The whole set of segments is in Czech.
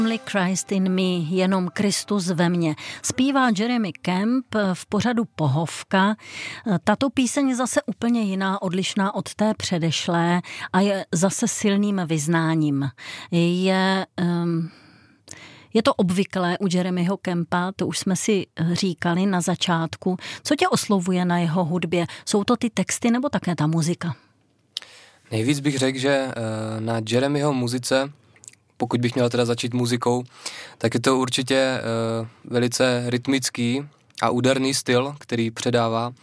Only Christ in me, jenom Kristus ve mně. Zpívá Jeremy Camp v pořadu Pohovka. Tato píseň je zase úplně jiná, odlišná od té předešlé a je zase silným vyznáním. Je to obvyklé u Jeremyho Campa, to už jsme si říkali na začátku. Co tě oslovuje na jeho hudbě? Jsou to ty texty nebo také ta muzika? Nejvíc bych řekl, že na Jeremyho muzice, pokud bych měl teda začít muzikou, tak je to určitě velice rytmický a úderný styl, který předává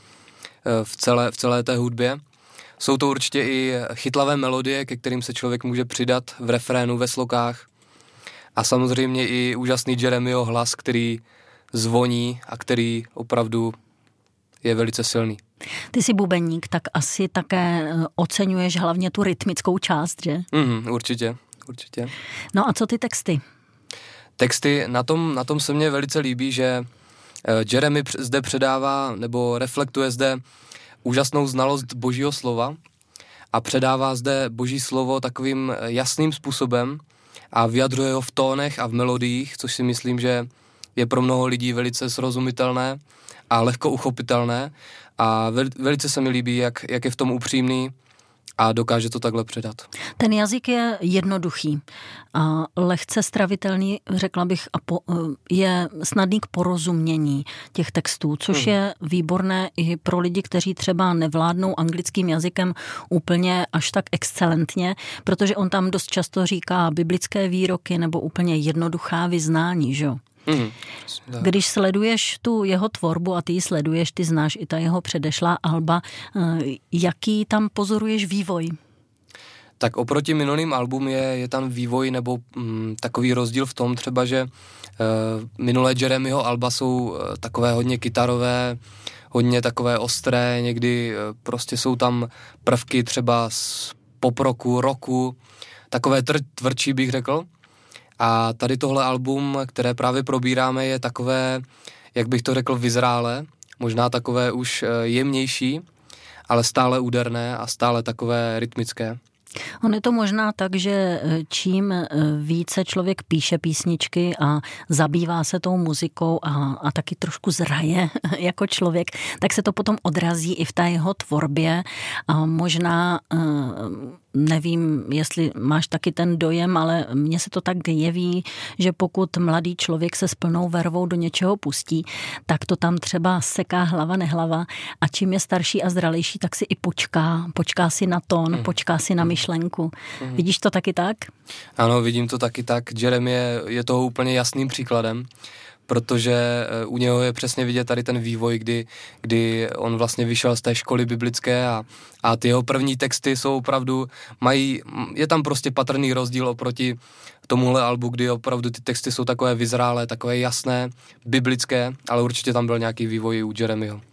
v celé té hudbě. Jsou to určitě i chytlavé melodie, ke kterým se člověk může přidat v refrénu, ve slokách. A samozřejmě i úžasný Jeremyho hlas, který zvoní a který opravdu je velice silný. Ty jsi bubeník, tak asi také oceňuješ hlavně tu rytmickou část, že? Určitě. No a co ty texty? Texty, na tom se mně velice líbí, že Jeremy zde předává nebo reflektuje zde úžasnou znalost Božího slova a předává zde Boží slovo takovým jasným způsobem a vyjadřuje ho v tónech a v melodiích, což si myslím, že je pro mnoho lidí velice srozumitelné a lehko uchopitelné a velice se mi líbí, jak je v tom upřímný a dokáže to takhle předat. Ten jazyk je jednoduchý a lehce stravitelný, řekla bych, a je snadný k porozumění těch textů, což je výborné i pro lidi, kteří třeba nevládnou anglickým jazykem úplně až tak excelentně, protože on tam dost často říká biblické výroky nebo úplně jednoduchá vyznání, že jo? Když sleduješ tu jeho tvorbu a ty ji sleduješ, ty znáš i ta jeho předešlá alba, jaký tam pozoruješ vývoj? Tak oproti minulým album je tam vývoj nebo takový rozdíl v tom třeba, že minulé Jeremyho alba jsou takové hodně kytarové, hodně takové ostré, někdy prostě jsou tam prvky třeba z pop rocku, takové tvrdší bych řekl. A tady tohle album, které právě probíráme, je takové, jak bych to řekl, vyzrálé, možná takové už jemnější, ale stále úderné a stále takové rytmické. On je to možná tak, že čím více člověk píše písničky a zabývá se tou muzikou a taky trošku zraje jako člověk, tak se to potom odrazí i v té jeho tvorbě a možná nevím, jestli máš taky ten dojem, ale mně se to tak jeví, že pokud mladý člověk se s plnou vervou do něčeho pustí, tak to tam třeba seká hlava nehlava a čím je starší a zralejší, tak si i počká si na tón, počká si na myšlenku. Vidíš to taky tak? Ano, vidím to taky tak. Jeremy je toho úplně jasným příkladem, protože u něho je přesně vidět tady ten vývoj, kdy on vlastně vyšel z té školy biblické a ty jeho první texty jsou opravdu, je tam prostě patrný rozdíl oproti tomuhle albu, kdy opravdu ty texty jsou takové vyzrálé, takové jasné, biblické, ale určitě tam byl nějaký vývoj u Jeremyho.